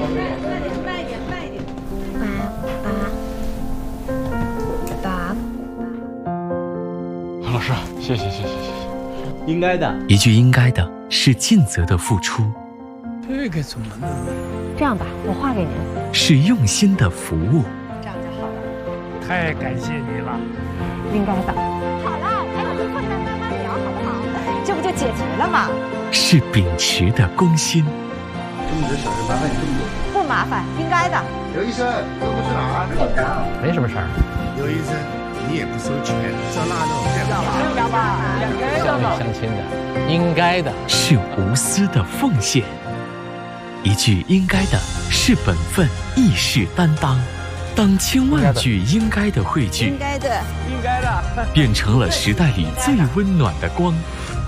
老师，谢谢。 应该的， 一句应该的是尽责的付出， 这个怎么弄？ 这样吧，我画给您。 是用心的服务。 这样就好了。 太感谢你了。 应该的。好了，还有课再慢慢聊，好不好？这不就解决了吗？ 是秉持的公心。 这么多小事麻烦你这么多。 不麻烦，应该的。 刘医生，这不是哪儿？ 没什么事儿。 刘医生，你也不收钱，照那弄。 要吧， 乡里乡亲的，应该的。 是无私的奉献。一句应该的是本分，亦是担当。当千万句应该的汇聚， 应该的， 变成了时代里最温暖的光。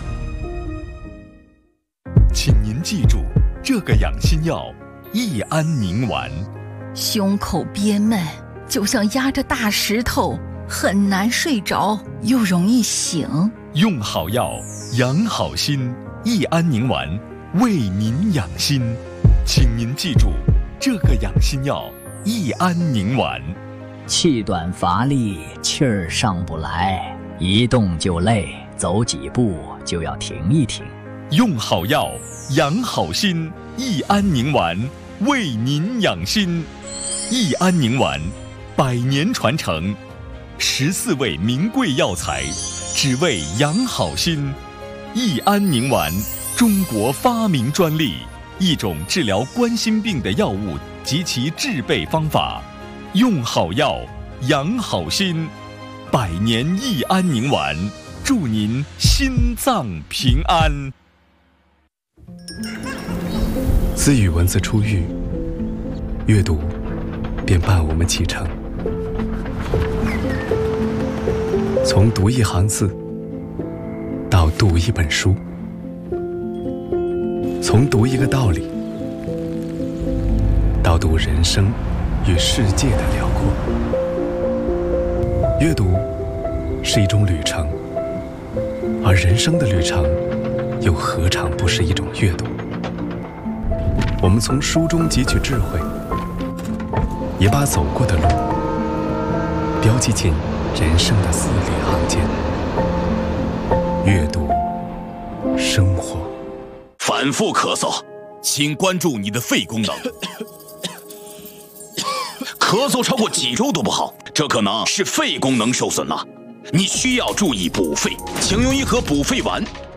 请您记住，这个养心药益安宁丸。 胸口憋闷，就像压着大石头，很难睡着，又容易醒。 用好药，养好心，益安宁丸为您养心。请您记住，这个养心药益安宁丸。 气短乏力，气儿上不来，一动就累，走几步就要停一停。 用好药，养好心，益安宁丸为您养心。益安宁丸100年传承，14味名贵药材，只为养好心。益安宁丸，中国发明专利，一种治疗冠心病的药物及其制备方法。用好药，养好心，100年益安宁丸，祝您心脏平安。 自与文字初遇，阅读便伴我们启程。从读一行字到读一本书，从读一个道理到读人生与世界的辽阔。阅读是一种旅程，而人生的旅程又何尝不是一种阅读？我们从书中汲取智慧，也把走过的路标记进人生的字里行间。阅读，生活。 反复咳嗽，请关注你的肺功能。咳嗽超过几周都不好，这可能是肺功能受损了。你需要注意补肺，请用一盒补肺丸。